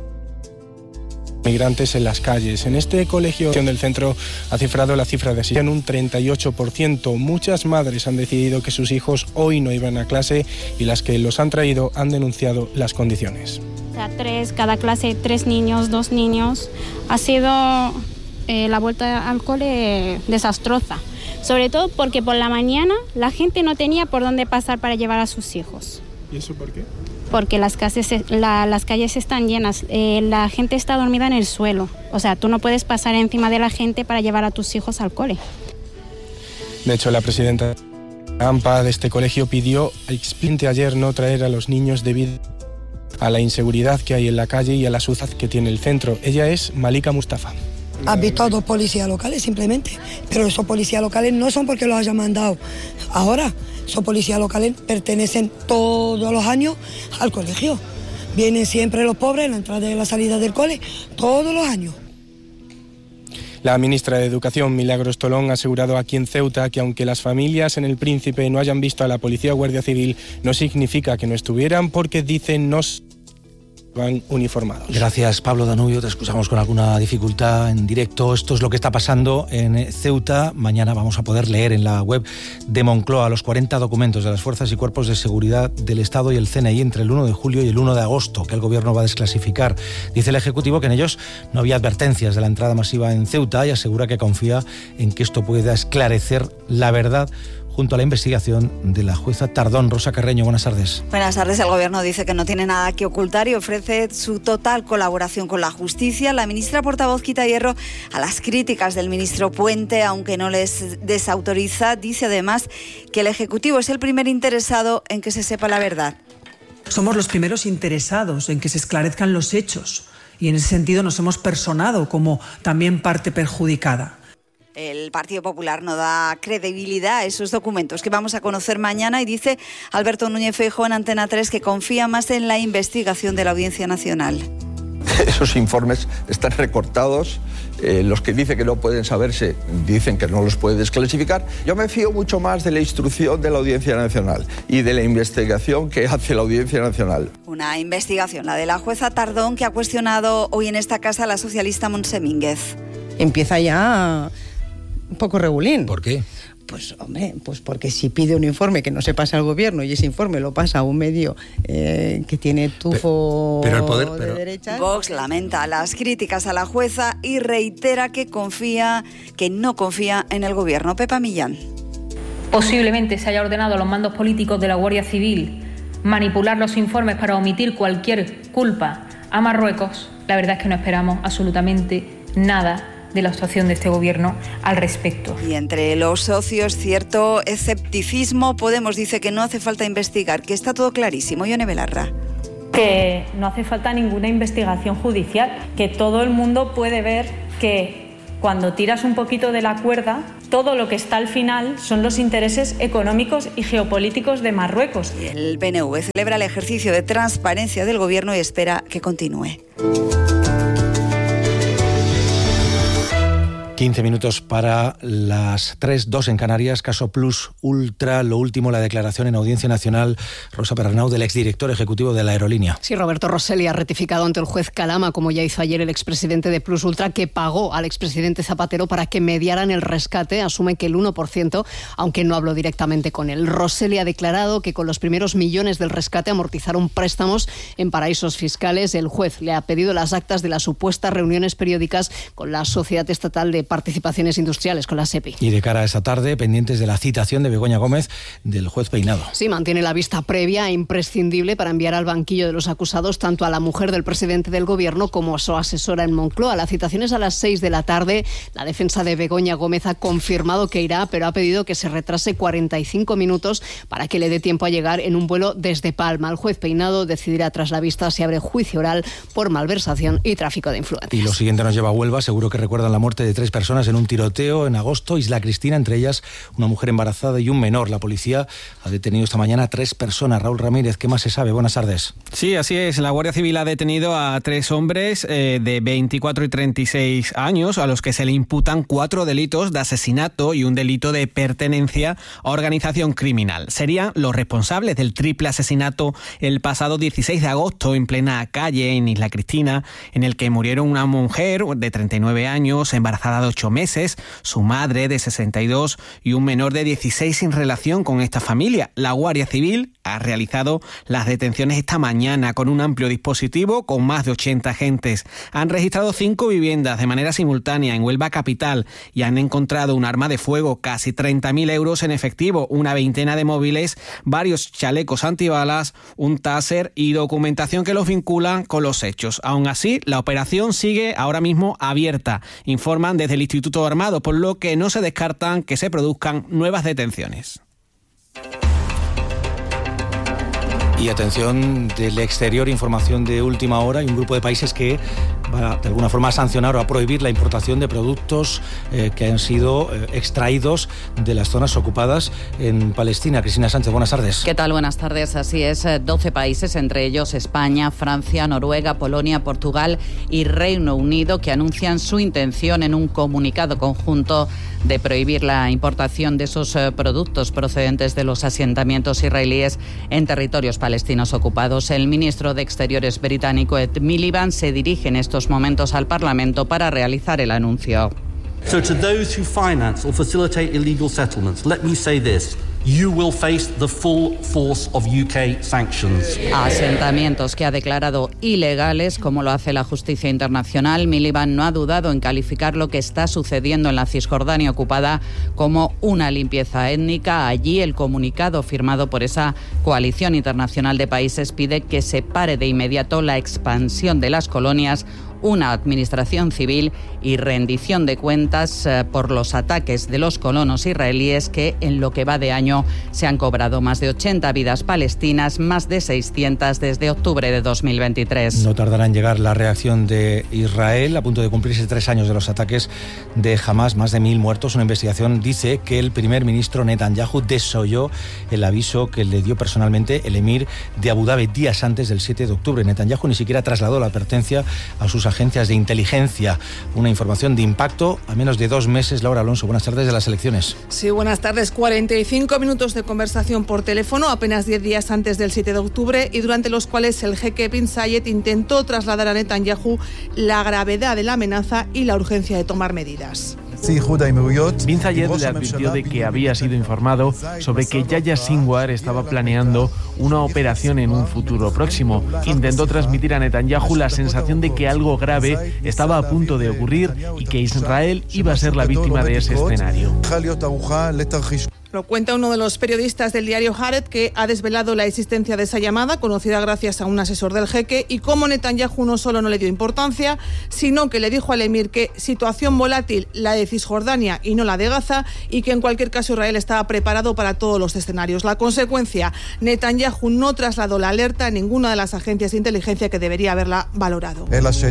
migrantes en las calles. En este colegio del centro ha cifrado la cifra de asistencia en un 38%. Muchas madres han decidido que sus hijos hoy no iban a clase y las que los han traído han denunciado las condiciones. O sea, cada clase, 3 niños, 2 niños. Ha sido la vuelta al cole desastrosa. Sobre todo porque por la mañana la gente no tenía por dónde pasar para llevar a sus hijos. ¿Y eso por qué? Porque las calles están llenas, la gente está dormida en el suelo. O sea, tú no puedes pasar encima de la gente para llevar a tus hijos al cole. De hecho, la presidenta AMPA de este colegio pidió explícitamente ayer no traer a los niños debido a la inseguridad que hay en la calle y a la suciedad que tiene el centro. Ella es Malika Mustafa. Has visto a 2 policías locales simplemente, pero esos policías locales no son porque los hayan mandado ahora. Esos policías locales pertenecen todos los años al colegio. Vienen siempre los pobres en la entrada y la salida del cole, todos los años. La ministra de Educación, Milagros Tolón, ha asegurado aquí en Ceuta que aunque las familias en el Príncipe no hayan visto a la policía o Guardia Civil, no significa que no estuvieran, porque dicen no van uniformados. Gracias, Pablo Danubio. Te escuchamos con alguna dificultad en directo. Esto es lo que está pasando en Ceuta. Mañana vamos a poder leer en la web de Moncloa los 40 documentos de las fuerzas y cuerpos de seguridad del Estado y el CNI entre el 1 de julio y el 1 de agosto, que el Gobierno va a desclasificar. Dice el Ejecutivo que en ellos no había advertencias de la entrada masiva en Ceuta y asegura que confía en que esto pueda esclarecer la verdad junto a la investigación de la jueza Tardón. Rosa Carreño, buenas tardes. Buenas tardes. El Gobierno dice que no tiene nada que ocultar y ofrece su total colaboración con la justicia. La ministra portavoz quita hierro a las críticas del ministro Puente, aunque no les desautoriza. Dice además que el Ejecutivo es el primer interesado en que se sepa la verdad. Somos los primeros interesados en que se esclarezcan los hechos y en ese sentido nos hemos personado como también parte perjudicada. El Partido Popular no da credibilidad a esos documentos que vamos a conocer mañana y dice Alberto Núñez Feijóo en Antena 3 que confía más en la investigación de la Audiencia Nacional. esos informes están recortados. Los que dicen que no pueden saberse dicen que no los puede desclasificar. Yo me fío mucho más de la instrucción de la Audiencia Nacional y de la investigación que hace la Audiencia Nacional. Una investigación, la de la jueza Tardón, que ha cuestionado hoy en esta casa a la socialista Montse Mínguez. Empieza ya un poco regulín. ¿Por qué? Pues hombre, pues porque si pide un informe que no se pasa al gobierno y ese informe lo pasa a un medio que tiene tufo de derechas. Vox lamenta las críticas a la jueza y reitera que no confía en el gobierno. Pepa Millán. Posiblemente se haya ordenado a los mandos políticos de la Guardia Civil manipular los informes para omitir cualquier culpa a Marruecos. La verdad es que no esperamos absolutamente nada de la actuación de este gobierno al respecto. Y entre los socios, cierto escepticismo. Podemos dice que no hace falta investigar, que está todo clarísimo. Ione Belarra. Que no hace falta ninguna investigación judicial, que todo el mundo puede ver que cuando tiras un poquito de la cuerda, todo lo que está al final son los intereses económicos y geopolíticos de Marruecos. Y el PNV celebra el ejercicio de transparencia del gobierno y espera que continúe. 15 minutos para las 3:02 en Canarias. Caso Plus Ultra, lo último, la declaración en Audiencia Nacional, Rosa Perarnau, del exdirector ejecutivo de la aerolínea. Sí, Roberto Rosselli ha rectificado ante el juez Calama, como ya hizo ayer el expresidente de Plus Ultra, que pagó al expresidente Zapatero para que mediaran el rescate. Asume que el 1%, aunque no habló directamente con él. Rosselli ha declarado que con los primeros millones del rescate amortizaron préstamos en paraísos fiscales. El juez le ha pedido las actas de las supuestas reuniones periódicas con la Sociedad Estatal de Participaciones Industriales, con la SEPI. Y de cara a esta tarde, pendientes de la citación de Begoña Gómez del juez Peinado. Sí, mantiene la vista previa e imprescindible para enviar al banquillo de los acusados tanto a la mujer del presidente del gobierno como a su asesora en Moncloa. La citación es a las 6 de la tarde. La defensa de Begoña Gómez ha confirmado que irá, pero ha pedido que se retrase 45 minutos para que le dé tiempo a llegar en un vuelo desde Palma. El juez Peinado decidirá tras la vista si abre juicio oral por malversación y tráfico de influencias. Y lo siguiente nos lleva a Huelva. Seguro que recuerdan la muerte de 3 personas en un tiroteo en agosto, Isla Cristina, entre ellas una mujer embarazada y un menor. La policía ha detenido esta mañana a 3 personas. Raúl Ramírez, ¿qué más se sabe? Buenas tardes. Sí, así es. La Guardia Civil ha detenido a 3 hombres de 24 y 36 años, a los que se le imputan 4 delitos de asesinato y un delito de pertenencia a organización criminal. Serían los responsables del triple asesinato el pasado 16 de agosto en plena calle en Isla Cristina, en el que murieron una mujer de 39 años, embarazada de 8 meses, su madre de 62 y un menor de 16 sin relación con esta familia. La Guardia Civil ha realizado las detenciones esta mañana con un amplio dispositivo con más de 80 agentes. Han registrado 5 viviendas de manera simultánea en Huelva capital y han encontrado un arma de fuego, casi 30.000 euros en efectivo, una veintena de móviles, varios chalecos antibalas, un taser y documentación que los vinculan con los hechos. Aún así, la operación sigue ahora mismo abierta, informan desde el Instituto Armado, por lo que no se descartan que se produzcan nuevas detenciones. Y atención del exterior, información de última hora. Hay un grupo de países que va de alguna forma a sancionar o a prohibir la importación de productos que han sido extraídos de las zonas ocupadas en Palestina. Cristina Sánchez, buenas tardes. ¿Qué tal? Buenas tardes. Así es, 12 países, entre ellos España, Francia, Noruega, Polonia, Portugal y Reino Unido, que anuncian su intención en un comunicado conjunto de prohibir la importación de esos productos procedentes de los asentamientos israelíes en territorios palestinos ocupados. El ministro de Exteriores británico Ed Miliband se dirige en estos momentos al Parlamento para realizar el anuncio. So to those who finance or facilitate illegal settlements, let me say this. You will face the full force of UK sanctions. Asentamientos que ha declarado ilegales, como lo hace la justicia internacional. Miliband no ha dudado en calificar lo que está sucediendo en la Cisjordania ocupada como una limpieza étnica. Allí el comunicado firmado por esa coalición internacional de países pide que se pare de inmediato la expansión de las colonias una administración civil y rendición de cuentas por los ataques de los colonos israelíes, que en lo que va de año se han cobrado más de 80 vidas palestinas, más de 600 desde octubre de 2023. No tardará en llegar la reacción de Israel, a punto de cumplirse 3 años de los ataques de Hamas, más de 1000 muertos. Una investigación dice que el primer ministro Netanyahu desoyó el aviso que le dio personalmente el emir de Abu Dhabi días antes del 7 de octubre. Netanyahu ni siquiera trasladó la advertencia a sus agencias de inteligencia. Una información de impacto a menos de 2 meses. Laura Alonso, buenas tardes, de las elecciones. Sí, buenas tardes. 45 minutos de conversación por teléfono, apenas 10 días antes del 7 de octubre, y durante los cuales el jeque bin Zayed intentó trasladar a Netanyahu la gravedad de la amenaza y la urgencia de tomar medidas. Bin Zayed le advirtió de que había sido informado sobre que Yahya Sinwar estaba planeando una operación en un futuro próximo. Intentó transmitir a Netanyahu la sensación de que algo grave estaba a punto de ocurrir y que Israel iba a ser la víctima de ese escenario. Lo cuenta uno de los periodistas del diario Haaretz, que ha desvelado la existencia de esa llamada, conocida gracias a un asesor del jeque, y cómo Netanyahu no solo no le dio importancia, sino que le dijo al emir que situación volátil la de Cisjordania y no la de Gaza, y que en cualquier caso Israel estaba preparado para todos los escenarios. La consecuencia, Netanyahu no trasladó la alerta a ninguna de las agencias de inteligencia que debería haberla valorado.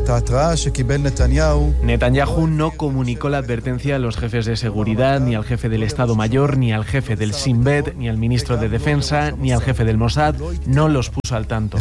Netanyahu no comunicó la advertencia a los jefes de seguridad, ni al jefe del Estado Mayor, ni al jefe del Shin Bet, ni al ministro de Defensa, ni al jefe del Mossad. No los puso al tanto.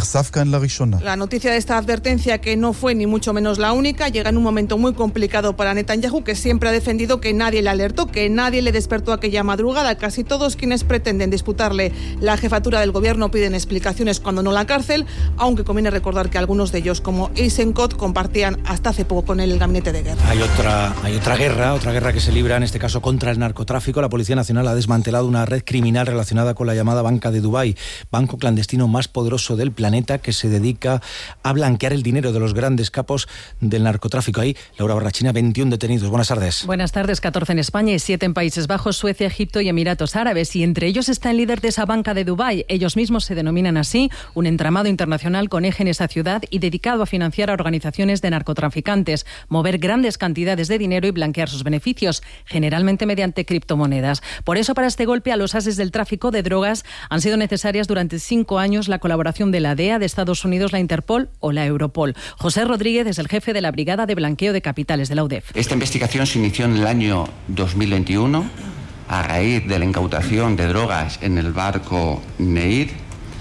La noticia de esta advertencia, que no fue ni mucho menos la única, llega en un momento muy complicado para Netanyahu, que siempre ha defendido que nadie le alertó, que nadie le despertó aquella madrugada. Casi todos quienes pretenden disputarle la jefatura del gobierno piden explicaciones, cuando no la cárcel, aunque conviene recordar que algunos de ellos, como Eisenkot, compartían hasta hace poco con él el gabinete de guerra. Hay otra guerra que se libra, en este caso contra el narcotráfico. La Policía Nacional ha desmantelado una red criminal relacionada con la llamada Banca de Dubái, banco clandestino más poderoso del planeta, que se dedica a blanquear el dinero de los grandes capos del narcotráfico. Ahí, Laura Barrachina, 21 detenidos. Buenas tardes. Buenas tardes. 14 en España y 7 en Países Bajos, Suecia, Egipto y Emiratos Árabes. Y entre ellos está el líder de esa Banca de Dubái. Ellos mismos se denominan así, un entramado internacional con eje en esa ciudad y dedicado a financiar a organizaciones de narcotraficantes, mover grandes cantidades de dinero y blanquear sus beneficios, generalmente mediante criptomonedas. Por eso, para este golpe a los ases del tráfico de drogas han sido necesarias durante 5 años la colaboración de la DEA, de Estados Unidos, la Interpol o la Europol. José Rodríguez es el jefe de la Brigada de Blanqueo de Capitales de la UDEF. Esta investigación se inició en el año 2021 a raíz de la incautación de drogas en el barco Neir,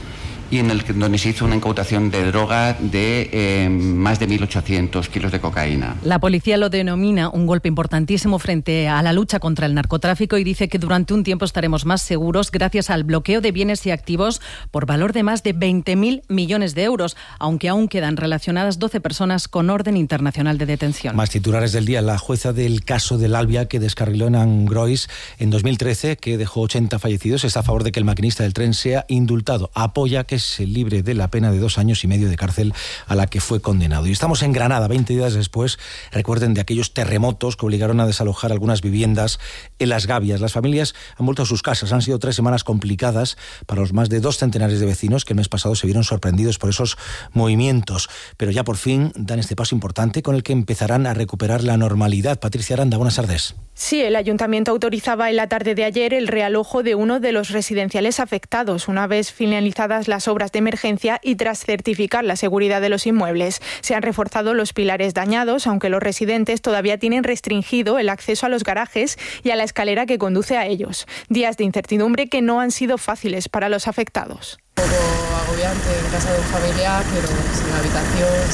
y donde se hizo una incautación de droga de más de 1.800 kilos de cocaína. La policía lo denomina un golpe importantísimo frente a la lucha contra el narcotráfico y dice que durante un tiempo estaremos más seguros gracias al bloqueo de bienes y activos por valor de más de 20.000 millones de euros, aunque aún quedan relacionadas 12 personas con orden internacional de detención. Más titulares del día. La jueza del caso del Albia, que descarriló en Angrois en 2013, que dejó 80 fallecidos, está a favor de que el maquinista del tren sea indultado. Apoya que se libre de la pena de 2 años y medio de cárcel a la que fue condenado. Y estamos en Granada, 20 días después, recuerden, de aquellos terremotos que obligaron a desalojar algunas viviendas en Las Gavias. Las familias han vuelto a sus casas. Han sido 3 semanas complicadas para los más de 2 centenares de vecinos que el mes pasado se vieron sorprendidos por esos movimientos. Pero ya por fin dan este paso importante con el que empezarán a recuperar la normalidad. Patricia Aranda, buenas tardes. Sí, el ayuntamiento autorizaba en la tarde de ayer el realojo de uno de los residenciales afectados, una vez finalizadas las obras de emergencia y tras certificar la seguridad de los inmuebles. Se han reforzado los pilares dañados, aunque los residentes todavía tienen restringido el acceso a los garajes y a la escalera que conduce a ellos. Días de incertidumbre que no han sido fáciles para los afectados. Un poco agobiante en casa de un familiar, pero sin habitación,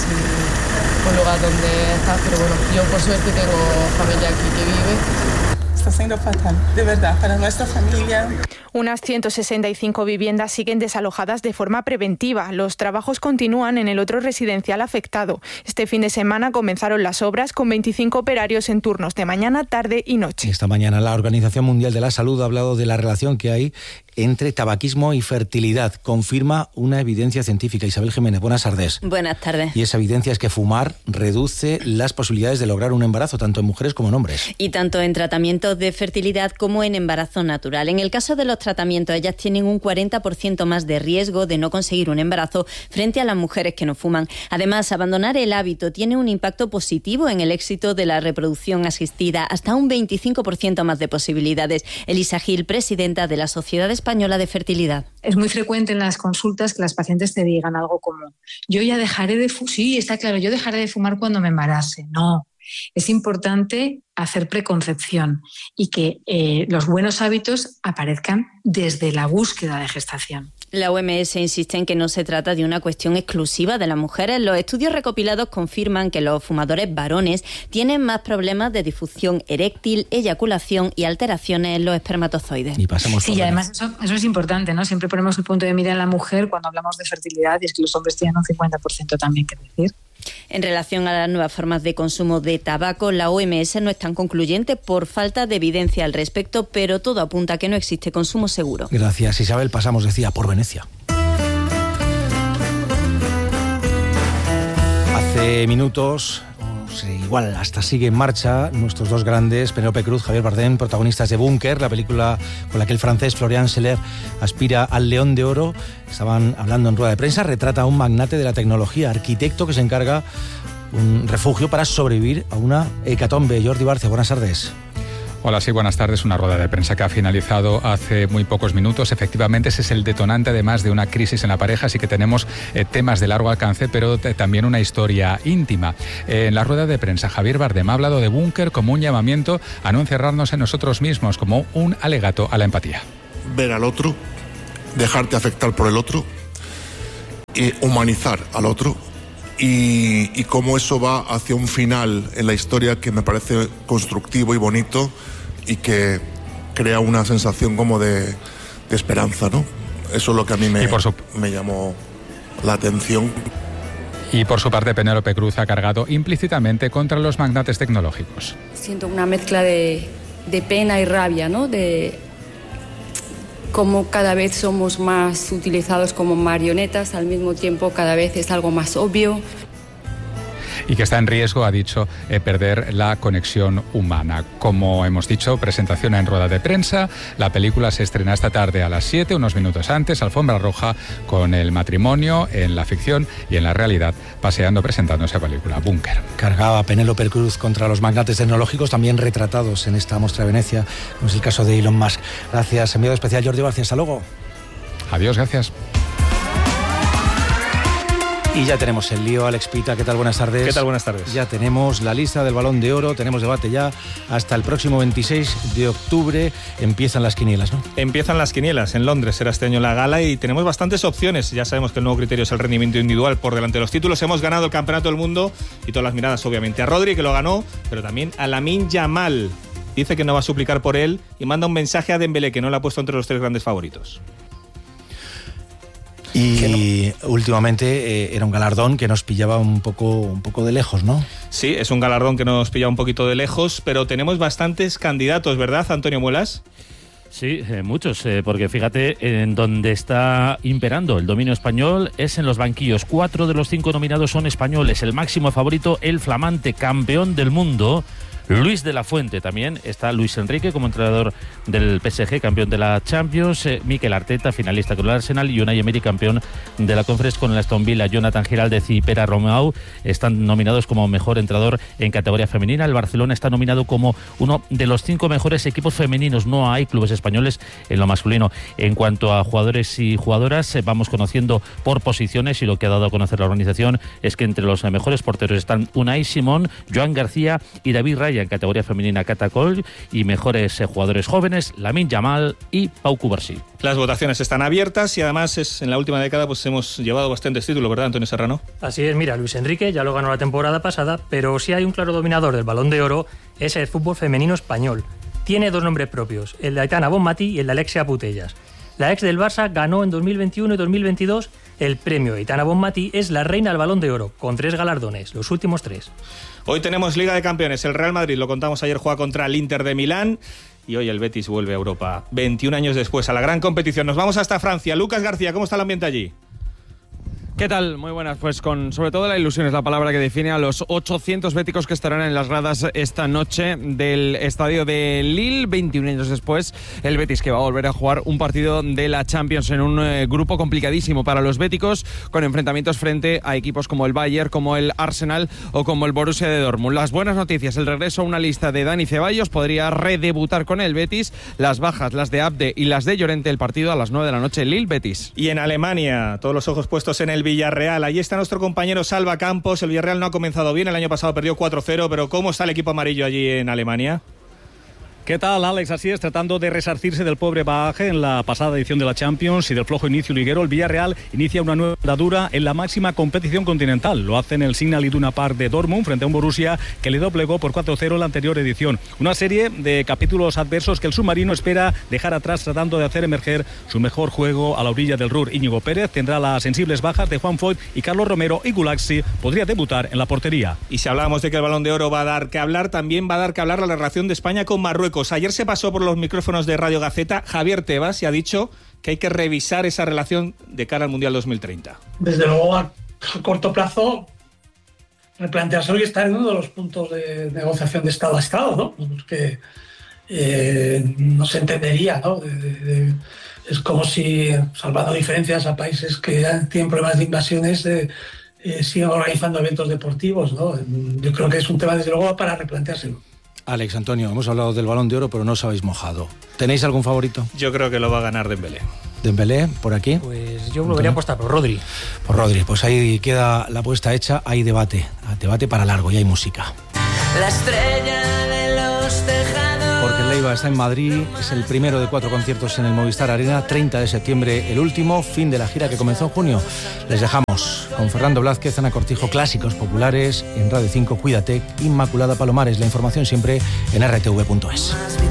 sin un lugar donde estar. Pero bueno, yo por suerte tengo familia aquí que vive. Está siendo fatal, de verdad, para nuestra familia. Unas 165 viviendas siguen desalojadas de forma preventiva. Los trabajos continúan en el otro residencial afectado. Este fin de semana comenzaron las obras con 25 operarios en turnos de mañana, tarde y noche. Esta mañana la Organización Mundial de la Salud ha hablado de la relación que hay entre tabaquismo y fertilidad. Confirma una evidencia científica. Isabel Jiménez, buenas tardes. Buenas tardes. Y esa evidencia es que fumar reduce las posibilidades de lograr un embarazo, tanto en mujeres como en hombres. Y tanto en tratamientos de fertilidad como en embarazo natural. En el caso de los tratamientos, ellas tienen un 40% más de riesgo de no conseguir un embarazo frente a las mujeres que no fuman. Además, abandonar el hábito tiene un impacto positivo en el éxito de la reproducción asistida, hasta un 25% más de posibilidades. Elisa Gil, presidenta de la Sociedad Española de Fertilidad. Es muy frecuente en las consultas que las pacientes te digan algo como: yo ya dejaré de fumar. Sí, está claro, yo dejaré de fumar cuando me embarace. No, es importante hacer preconcepción y que los buenos hábitos aparezcan desde la búsqueda de gestación. La OMS insiste en que no se trata de una cuestión exclusiva de las mujeres. Los estudios recopilados confirman que los fumadores varones tienen más problemas de disfunción eréctil, eyaculación y alteraciones en los espermatozoides. Y pasamos sí, y además eso es importante, ¿no? Siempre ponemos el punto de mira en la mujer cuando hablamos de fertilidad, y es que los hombres tienen un 50% también que decir. En relación a las nuevas formas de consumo de tabaco, la OMS no es tan concluyente por falta de evidencia al respecto, pero todo apunta a que no existe consumo seguro. Gracias, Isabel. Pasamos, decía, por Venecia. Hace minutos, igual hasta sigue en marcha, nuestros dos grandes, Penélope Cruz, Javier Bardem, protagonistas de Búnker, la película con la que el francés Florian Zeller aspira al León de Oro. Estaban hablando en rueda de prensa. Retrata a un magnate de la tecnología, arquitecto que se encarga un refugio para sobrevivir a una hecatombe. Jordi Barcia, buenas tardes. Hola, sí, buenas tardes. Una rueda de prensa que ha finalizado hace muy pocos minutos. Efectivamente, ese es el detonante, además de una crisis en la pareja. Así que tenemos temas de largo alcance, pero también una historia íntima. En la rueda de prensa, Javier Bardem ha hablado de Búnker como un llamamiento a no encerrarnos en nosotros mismos, como un alegato a la empatía. Ver al otro, dejarte afectar por el otro, humanizar al otro. Y cómo eso va hacia un final en la historia que me parece constructivo y bonito y que crea una sensación como de esperanza, ¿no? Eso es lo que a mí me llamó la atención. Y por su parte, Penélope Cruz ha cargado implícitamente contra los magnates tecnológicos. Siento una mezcla de pena y rabia, ¿no? De cómo cada vez somos más utilizados como marionetas, al mismo tiempo cada vez es algo más obvio. Y que está en riesgo, ha dicho, perder la conexión humana. Como hemos dicho, presentación en rueda de prensa. La película se estrena esta tarde a las 7, unos minutos antes, alfombra roja, con el matrimonio en la ficción y en la realidad, paseando presentando esa película, Búnker. Cargaba Penélope Cruz contra los magnates tecnológicos, también retratados en esta muestra de Venecia, como es el caso de Elon Musk. Gracias, enviado especial Jordi Barcia. Hasta luego. Adiós, gracias. Y ya tenemos el lío, Alex Pita. ¿Qué tal? Buenas tardes. ¿Qué tal? Buenas tardes. Ya tenemos la lista del Balón de Oro, tenemos debate ya hasta el próximo 26 de octubre. Empiezan las quinielas, ¿no? Empiezan las quinielas. En Londres será este año la gala y tenemos bastantes opciones. Ya sabemos que el nuevo criterio es el rendimiento individual por delante de los títulos. Hemos ganado el Campeonato del Mundo y todas las miradas, obviamente, a Rodri, que lo ganó, pero también a Lamine Yamal. Dice que no va a suplicar por él y manda un mensaje a Dembélé, que no lo ha puesto entre los tres grandes favoritos. Y últimamente era un galardón que nos pillaba un poco de lejos, ¿no? Sí, es un galardón que nos pilla un poquito de lejos, pero tenemos bastantes candidatos, ¿verdad, Antonio Muelas? Sí, muchos, porque fíjate, en donde está imperando el dominio español es en los banquillos. 4 de los 5 nominados son españoles. El máximo favorito, el flamante campeón del mundo, Luis de la Fuente. También está Luis Enrique como entrenador del PSG, campeón de la Champions, Mikel Arteta, finalista con el Arsenal, y Unai Emery, campeón de la Conference con el Aston Villa. Jonathan Giraldez y Pere Romeu están nominados como mejor entrenador en categoría femenina. El Barcelona está nominado como uno de los 5 mejores equipos femeninos. No hay clubes españoles en lo masculino. En cuanto a jugadores y jugadoras, vamos conociendo por posiciones, y lo que ha dado a conocer la organización es que entre los mejores porteros están Unai Simón, Joan García y David Raya. En categoría femenina, Cata Coll, y mejores jugadores jóvenes, Lamine Yamal y Pau Cubarsí. Las votaciones están abiertas y además en la última década pues hemos llevado bastantes títulos, ¿verdad, Antonio Serrano? Así es, mira, Luis Enrique ya lo ganó la temporada pasada, pero si hay un claro dominador del Balón de Oro es el fútbol femenino español. Tiene 2 nombres propios, el de Aitana Bonmatí y el de Alexia Putellas. La ex del Barça ganó en 2021 y 2022 el premio. Aitana Bonmatí es la reina del Balón de Oro, con 3 galardones, los últimos 3. Hoy tenemos Liga de Campeones. El Real Madrid, lo contamos ayer, juega contra el Inter de Milán. y hoy el Betis vuelve a Europa 21 años después a la gran competición. Nos vamos hasta Francia. Lucas García, ¿cómo está el ambiente allí? ¿Qué tal? Muy buenas. Pues con sobre todo la ilusión es la palabra que define a los 800 béticos que estarán en las gradas esta noche del estadio de Lille. 21 años después, el Betis que va a volver a jugar un partido de la Champions en un grupo complicadísimo para los béticos, con enfrentamientos frente a equipos como el Bayern, como el Arsenal o como el Borussia de Dortmund. Las buenas noticias, el regreso a una lista de Dani Ceballos, podría redebutar con el Betis. Las bajas, las de Abde y las de Llorente, el partido a las 9 de la noche, Lille-Betis. Y en Alemania, todos los ojos puestos en el Villarreal. Allí está nuestro compañero Salva Campos. El Villarreal no ha comenzado bien, el año pasado perdió 4-0, pero ¿cómo está el equipo amarillo allí en Alemania? ¿Qué tal, Alex? Así es, tratando de resarcirse del pobre bagaje en la pasada edición de la Champions y del flojo inicio liguero, el Villarreal inicia una nueva andadura en la máxima competición continental. Lo hace en el Signal Iduna Park de Dortmund frente a un Borussia que le doblegó por 4-0 en la anterior edición. Una serie de capítulos adversos que el submarino espera dejar atrás, tratando de hacer emerger su mejor juego a la orilla del Ruhr. Íñigo Pérez tendrá las sensibles bajas de Juan Foyt y Carlos Romero, y Gulaxi podría debutar en la portería. Y si hablábamos de que el Balón de Oro va a dar que hablar, también va a dar que hablar la relación de España con Marruecos. Ayer se pasó por los micrófonos de Radio Gaceta Javier Tebas y ha dicho que hay que revisar esa relación de cara al Mundial 2030. Desde luego, a corto plazo, replantearse y estar en uno de los puntos de negociación de Estado a Estado, ¿no? Porque no se entendería, ¿no? Es como si, salvando diferencias a países que tienen problemas de invasiones, siguen organizando eventos deportivos, ¿no? Yo creo que es un tema, desde luego, para replanteárselo. Alex, Antonio, hemos hablado del Balón de Oro, pero no os habéis mojado. ¿Tenéis algún favorito? Yo creo que lo va a ganar Dembélé. ¿Dembélé, por aquí? Pues yo volvería a apostar por Rodri. Por Rodri, pues ahí queda la apuesta hecha, hay debate para largo y hay música. La estrella de los tejados. Porque el Leiva está en Madrid, es el primero de 4 conciertos en el Movistar Arena, 30 de septiembre el último, fin de la gira que comenzó en junio. Les dejamos con Fernando Blázquez, Ana Cortijo, clásicos populares, en Radio 5, Cuídate, Inmaculada Palomares. La información siempre en rtv.es.